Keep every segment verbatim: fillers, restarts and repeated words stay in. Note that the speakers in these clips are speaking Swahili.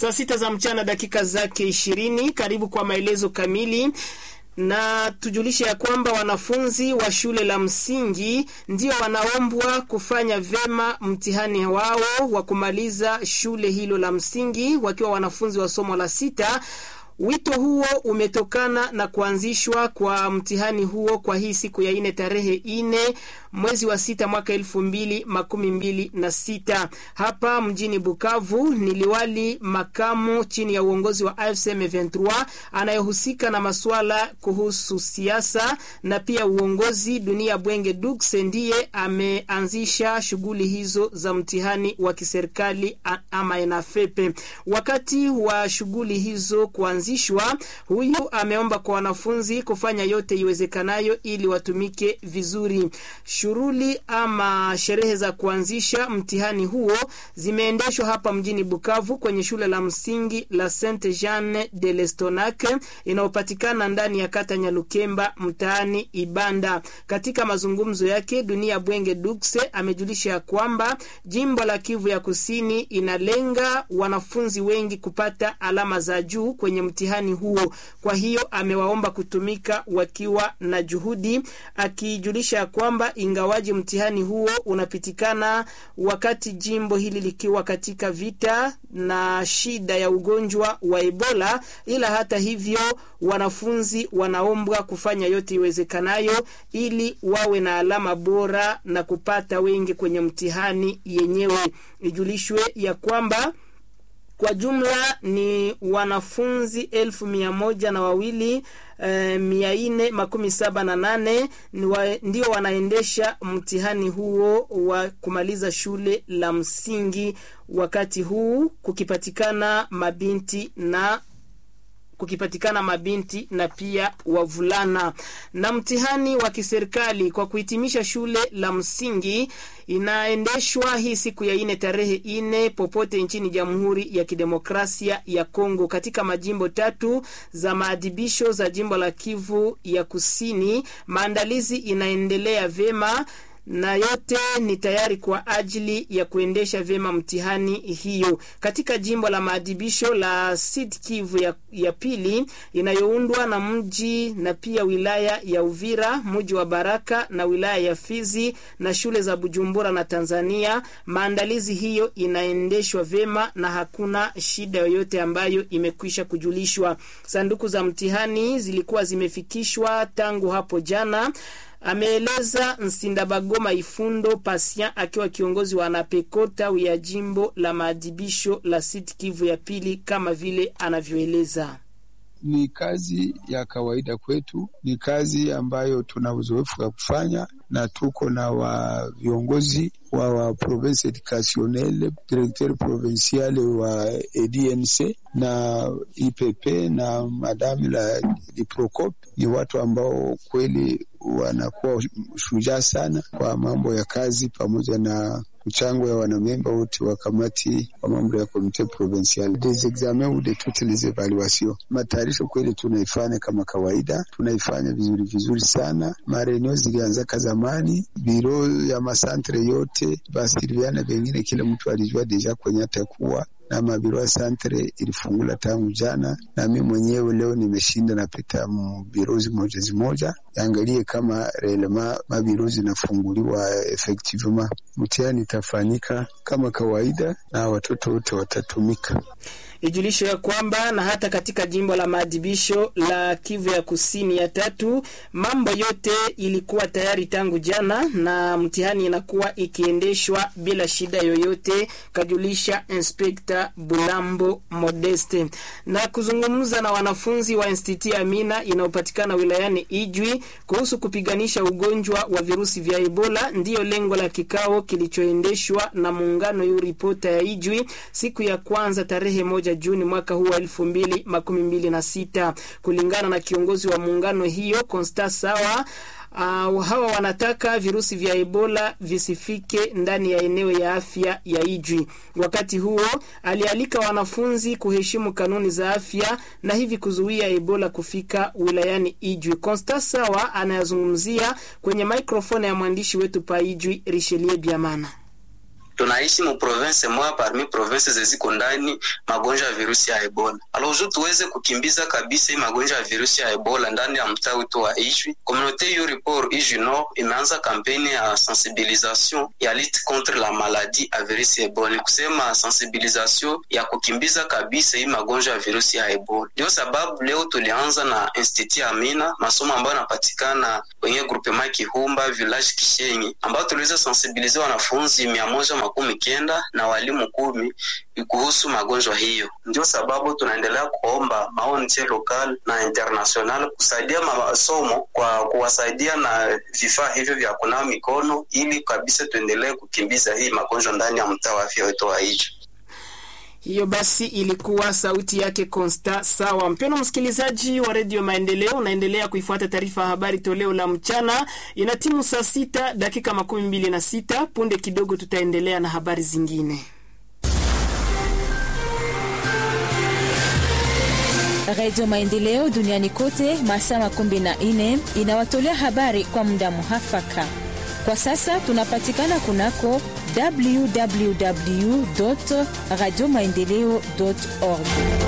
Saa sita za mchana dakika zake ishirini. Karibu kwa maelezo kamili. Na tujulishe ya kwamba wanafunzi wa shule la msingi ndio wanaombwa kufanya vema mtihani wao wa kumaliza shule hilo la msingi wakiwa wanafunzi wa somo la sita. Wito huo umetokana na kuanzishwa kwa mtihani huo kwa hii siku ya ine tarehe ine mwezi wa sita mwaka elfu mbili makumi mbili na sita. Hapa mjini Bukavu ni liwali makamu chini ya uongozi wa A F C M ishirini na tatu anayehusika na masuala kuhusu siasa na pia uongozi Dunia Bwenge Dux ndiye ameanzisha shughuli hizo za mtihani wa kiserikali ama E N A F E P. Wakati wa shughuli hizo kuanzishwa, huyu ameomba kwa wanafunzi kufanya yote iwezekanayo ili watumike vizuri. Shughuli ama sherehe za kuanzisha mtihani huo zimeendeshwa hapa mjini Bukavu kwenye shule la msingi la Sainte Jeanne de l'Estonac inayopatikana ndani ya kata Nyalukemba mtaani Ibanda. Katika mazungumzo yake, Dunia Bwenge Dux amejulisha kwamba jimbo la Kivu ya Kusini inalenga wanafunzi wengi kupata alama za juu kwenye mtihani huo. Kwa hiyo amewaomba kutumika wakiwa na juhudi, akijulisha kwamba ingawaji mtihani huo unapitikana wakati jimbo hili likiwa katika vita na shida ya ugonjwa wa Ebola, ila hata hivyo wanafunzi wanaombwa kufanya yote iwezekanayo ili wawe na alama bora na kupata wengi kwenye mtihani yenyewe. Ijulishwe ya kwamba kwa jumla ni wanafunzi elfu mia moja na wawili Uh, mia ine makumi saba na nane ndio wanaendesha mtihani huo wa kumaliza shule la msingi, wakati huu kukipatikana mabinti na kukipatikana mabinti na pia wavulana. Na mtihani wa kiserikali kwa kuhitimisha shule la msingi inaendeshwa hii siku ya ine tarehe ine popote nchini Jamhuri ya Kidemokrasia ya Kongo katika majimbo tatu za maadibisho za jimbo la Kivu ya Kusini. Maandalizi inaendelea vema na yote ni tayari kwa ajili ya kuendesha vema mtihani hiyo. Katika jimbo la maadibisho la Sud Kivu ya, ya pili inayoundwa na mji na pia wilaya ya Uvira, mji wa Baraka na wilaya ya Fizi na shule za Bujumbura na Tanzania, maandalizi hiyo inaendeshwa vema na hakuna shida yoyote ambayo imekwisha kujulishwa. Sanduku za mtihani zilikuwa zimefikishwa tangu hapo jana, ameeleza Nsindabagoma Ifundo Patient akiwa kiongozi wa Anapekota ya jimbo la maadibisho la Sud Kivu ya pili, kama vile anavyoeleza. Ni kazi ya kawaida kwetu, ni kazi ambayo tuna uzoefu wa kufanya, na tuko na wa viongozi wa, wa province educationnelle, directeur provincial wa E D N C na I P P na madame la Diprocop. Ni watu ambao kweli wanakuwa shujaa sana kwa mambo ya kazi, pamoja na mchango ya wanamemba wote wa kamati wa mambo ya comité provincial des examens ou de toutes les évaluations. Matayarisho kweli tunaifanya kama kawaida, tunaifanya vizuri vizuri sana. Mareneo zilianza zamani, biro ya masantre yote basiriana vingine kila mtu alijua deja kwenye atakuwa na mabiro ya santre ilifungula tangu jana, na mimi mwenyewe leo nimeshinda napita birozi moja zimoja angalie kama relema mabirozi nafunguliwa effectivement. Mtihani itafanyika kama kawaida na watoto wote watatumika. Ijulisho ya kwamba na hata katika jimbo la maadibisho la Kivu ya Kusini ya tatu mambo yote ilikuwa tayari tangu jana na mtihani inakuwa ikiendeshwa bila shida yoyote, kajulisha Inspector Bulambo Modeste. Na kuzungumza na wanafunzi wa Institut Amina inayopatikana wilayani Ijwi kuhusu kupiganisha ugonjwa wa virusi vya Ebola ndiyo lengo la kikao kilichoendeshwa na muungano yu ripota ya Ijwi siku ya kwanza tarehe moja Juni mwaka huu wa elfu mbili makumi mbili na sita. Kulingana na kiongozi wa muungano hiyo Constant Sawa, Uh, hawa wanataka virusi vya Ebola visifike ndani ya eneo ya afya ya Ijwi. Wakati huo alialika wanafunzi kuheshimu kanuni za afya na hivi kuzuia Ebola kufika wilayani Ijwi. Constant Sawa anayazungumzia kwenye microphone ya mwandishi wetu pa Ijwi Richelieu Biamana. tunaishi mu province moja parmi province zeziko ndani magonjwa ya virusi ya Ebola. Alors tuweze kukimbiza kabisa hii magonjwa ya virusi ya Ebola ndani ya mtaa wetu wa Ijwi. Communauté yo report Ijwi Nord imeanza kampeni ya sensibilisation ya lutte contre la maladie à virusi ya Ebola. Kusema sensibilisation ya kukimbiza kabisa hii magonjwa ya virusi ya Ebola. Ndio sababu leo tulianza na Institut Amina, masomo ambayo yanapatikana kwenye groupement Kihumba village Kishenyi, ambao tuliweza sensibiliser wanafunzi mia moja makumi kenda na walimu kumi kuhusu magonjwa hiyo. Ndio sababu tunaendelea kuomba maoni local na international kusaidia masomo kwa kuwasaidia na vifaa hivyo vya kunawa mikono ili kabisa tuendelee kukimbiza hii magonjwa ndani ya mtaa wa afya wetu wa Ijwi. Hiyo basi ilikuwa sauti yake Constant Sawa. Mpendwa msikilizaji wa Radio Maendeleo, unaendelea kuifuata taarifa ya habari toleo la mchana. Inatimu saa sita dakika makumi mbili na sita. Punde kidogo tutaendelea na habari zingine. Radio Maendeleo duniani kote masaa makumi na nne inawatolea habari kwa muda muhafaka. Kwa sasa tunapatikana kunako w w w dot radio maendeleo dot org.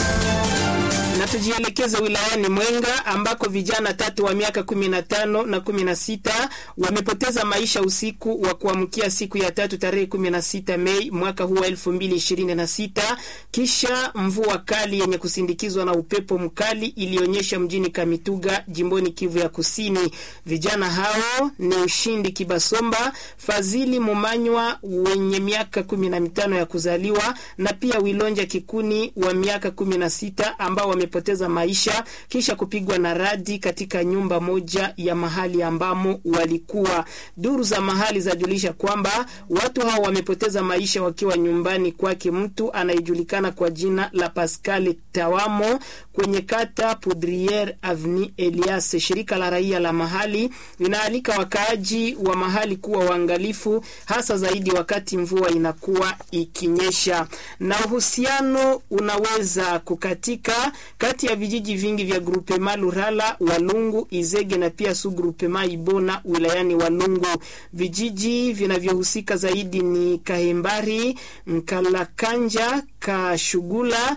Na tujielekeza wilayani Mwenga ambako vijana tatu wa miaka kumi na tano na kumi na sita wamepoteza maisha usiku wa kuamkia siku ya tatu tarehe kumi na sita Mei mwaka huu elfu mbili ishirini na sita kisha mvua kali yenye kusindikizwa na upepo mkali ilionyesha mjini Kamituga jimboni Kivu ya Kusini. Vijana hao ni Ushindi Kibasomba, Fazili Mumanywa wenye miaka kumi na mitano ya kuzaliwa na pia Wilonja Kikuni wa miaka kumi na sita ambao wame poteza maisha kisha kupigwa na radi katika nyumba moja ya mahali ambamo walikuwa. Duru za mahali zajulisha kwamba watu hao wamepoteza maisha wakiwa nyumbani kwake mtu anayejulikana kwa jina la Pascal Tawamo kwenye kata Poudriere Avenue Elias. Shirika la raia la mahali linaalika wakaaji wa mahali kuwa waangalifu hasa zaidi wakati mvua inakuwa ikinyesha. Na uhusiano unaweza kukatika kati ya vijiji vingi vya grupema Lurala, Walungu, Izege na pia su grupema Ibona wilayani Walungu. Vijiji vinavyohusika zaidi ni Kahembari, Nkalakanja, Kashugula,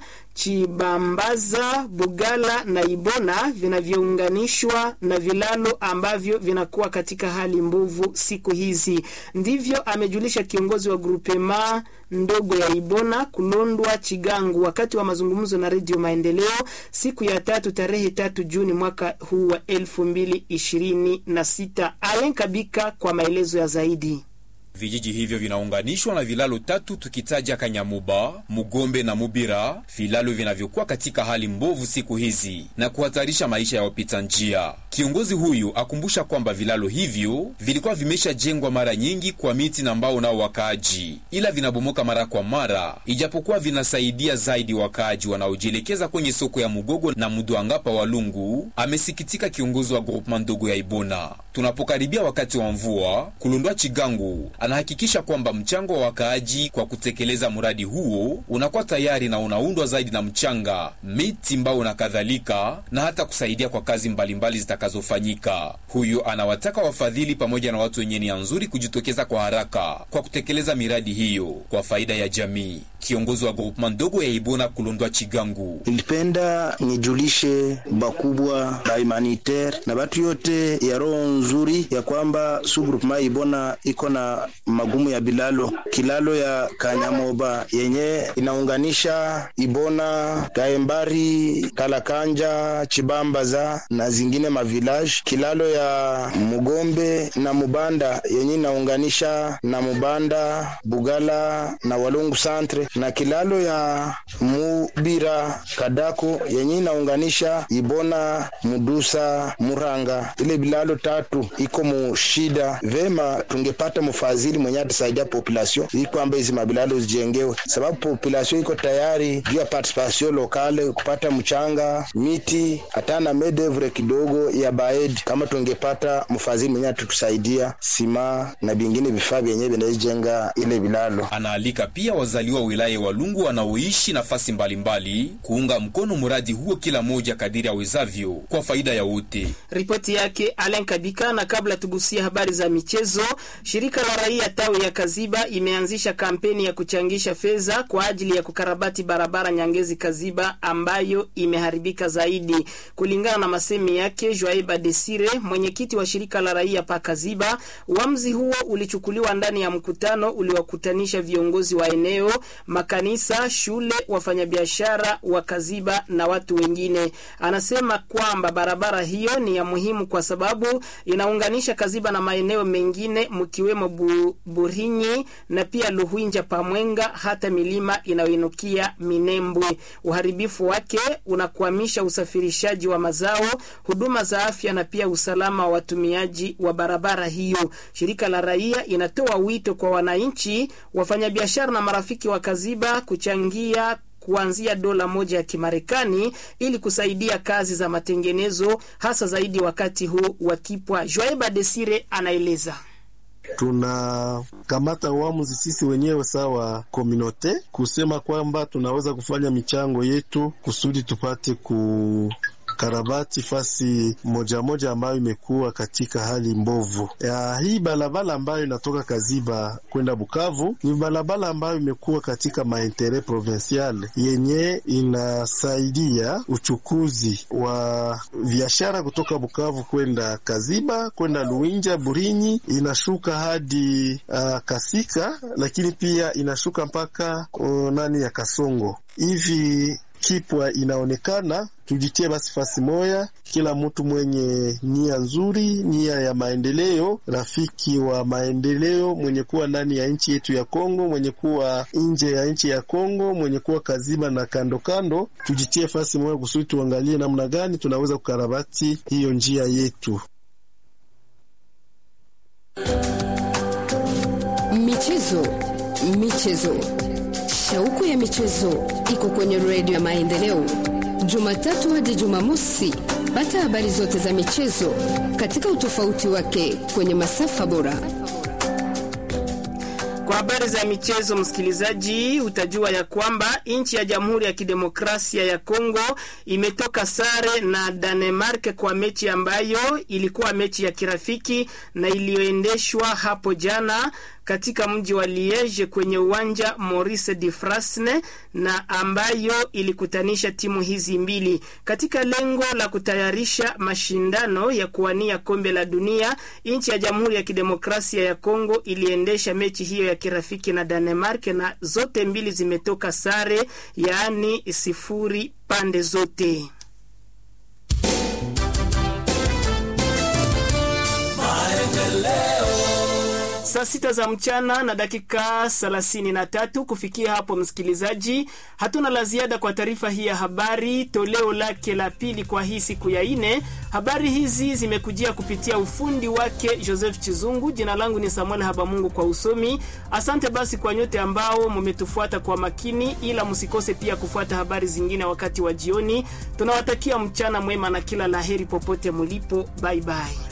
Chibambaza, Bugala na Ibona vinavyounganishwa na vilalo ambavyo vinakuwa katika hali mbovu siku hizi. Ndivyo amejulisha kiongozi wa grupema ndogo ya Ibona Kulondwa Chigangu wakati wa mazungumzo na Radio Maendeleo siku ya tatu tarehe tatu Juni mwaka huu wa elfu mbili ishirini na sita. Alen Kabika kwa maelezo ya zaidi. Vijiji hivyo vinaunganishwa na vilalo tatu tukitaja Kanyamuba, Mugombe na Mubira, vilalo vinavyokuwa katika hali mbovu siku hizi na kuhatarisha maisha ya wapita njia. Kiongozi huyu akumbusha kwamba vilalo hivyo vilikuwa vimeshajengwa mara nyingi kwa miti na mbao nao wakaaji, ila vinabomoka mara kwa mara, ijapokuwa vinasaidia zaidi wakaaji wanaojielekeza kwenye soko ya Mugogo na Mudwangapa Walungu. Amesikitika kiongozi wa groupement ndogo ya Ibona. Tunapokaribia wakati wa mvua, Kulondwa Chigangu anahakikisha kwamba mchango wa wakaaji kwa kutekeleza mradi huo unakuwa tayari na unaundwa zaidi na mchanga, miti, mbao na kadhalika, na hata kusaidia kwa kazi mbalimbali zitakazofanyika. Huyo anawataka wafadhili pamoja na watu wenye nia nzuri kujitokeza kwa haraka kwa kutekeleza miradi hiyo kwa faida ya jamii. Kiongozi wa groupement ndogo ya Ibona Kulondwa Chigangu: nilipenda nijulishe bakubwa ba humanitaire na batu yote ya roho nzuri ya kwamba su groupement Ibona iko na magumu ya bilalo. Kilalo ya Kanyamoba yenye inaunganisha Ibona, Kaembari, Kalakanja, Chibambaza na zingine mavilage. Kilalo ya Mugombe na Mubanda yenye inaunganisha na Mubanda, Bugala na Walungu Centre, na kilalo ya Mubira Kadako yenye inaunganisha Ibona, Mudusa, Muranga. Ile bilalo tatu iko mu shida. Vema tungepata mfadhili mwenye atasaidia population ili kwamba hizi mabilalo zijengewe, sababu population iko tayari juu ya participation locale kupata mchanga, miti, hata na medevre kidogo ya baed. Kama tungepata mfadhili mwenye atatusaidia sima na vingine vifaa vyenyewe vinajenga ile bilalo. Anaalika pia wazaliwa wilaya Walungu wanaoishi nafasi mbalimbali kuunga mkono mradi huo, kila moja kadiri awezavyo kwa faida ya wote. Ripoti yake Alen Kabika. Afrika. Na kabla tugusia habari za michezo, shirika la raia tawi ya Kaziba imeanzisha kampeni ya kuchangisha fedha kwa ajili ya kukarabati barabara Nyangezi Kaziba ambayo imeharibika zaidi. Kulingana na masemi yake Joaiba Desire, mwenyekiti wa shirika la raia pa Kaziba, uamuzi huo ulichukuliwa ndani ya mkutano uliowakutanisha viongozi wa eneo, makanisa, shule, wafanyabiashara wa Kaziba na watu wengine. Anasema kwamba barabara hiyo ni ya muhimu kwa sababu inaunganisha Kaziba na maeneo mengine mkiwemo bu, Burinyi na pia Luhwinja Pamwenga hata milima inayoinukia Minembwe. Uharibifu wake unakwamisha usafirishaji wa mazao, huduma za afya na pia usalama wa watumiaji wa barabara hiyo. Shirika la raia inatoa wito kwa wananchi, wafanyabiashara na marafiki wa Kaziba kuchangia kuanzia dola moja ya Kimarekani ili kusaidia kazi za matengenezo, hasa zaidi wakati huu wa kipwa. Joaiba Desire anaeleza. Tuna kamata uamuzi sisi wenyewe sawa community kusema kwamba tunaweza kufanya michango yetu kusudi tupate ku karabati fasi moja moja ambayo imekuwa katika hali mbovu. Ya, hii balabala ambayo inatoka Kaziba kwenda Bukavu ni balabala ambayo imekuwa katika maintere provincial yenye inasaidia uchukuzi wa biashara kutoka Bukavu kwenda Kaziba, kwenda Luinja, Burinyi, inashuka hadi uh, Kasika, lakini pia inashuka mpaka uh, nani ya Kasongo. Hivi kipwa inaonekana tujitie basi fasi moya, kila mtu mwenye nia nzuri, nia ya maendeleo, rafiki wa maendeleo, mwenye kuwa ndani ya nchi yetu ya Kongo, mwenye kuwa nje ya nchi ya Kongo, mwenye kuwa Kaziba na kando kando, tujitie fasi moya kusudi tuangalie namna gani tunaweza kukarabati hiyo njia yetu. Michezo, michezo. Shauku ya michezo iko kwenye Radio ya Maendeleo. Jumatatu hadi Jumamosi, pata habari zote za michezo katika utofauti wake kwenye masafa bora. Kwa habari za michezo, msikilizaji, utajua ya kwamba nchi ya Jamhuri ya Kidemokrasia ya Kongo imetoka sare na Danemark kwa mechi ambayo ilikuwa mechi ya kirafiki na iliyoendeshwa hapo jana katika mji wa Liege kwenye uwanja Maurice de Frasne, na ambayo ilikutanisha timu hizi mbili katika lengo la kutayarisha mashindano ya kuwania kombe la dunia. Nchi ya Jamhuri ya Kidemokrasia ya Kongo iliendesha mechi hiyo ya kirafiki na Danemark na zote mbili zimetoka sare, yaani sifuri pande zote. Saa sita za mchana na dakika thelathini na tatu. Kufikia hapo, msikilizaji, hatuna la ziada kwa taarifa hii ya habari toleo lake la pili kwa hii siku ya ine. Habari hizi zimekujia kupitia ufundi wake Joseph Chizungu. Jina langu ni Samuel Habamungu kwa usomi. Asante basi kwa nyote ambao mmetufuata kwa makini, ila msikose pia kufuata habari zingine wakati wa jioni. Tunawatakia mchana mwema na kila laheri popote mulipo. Bye bye.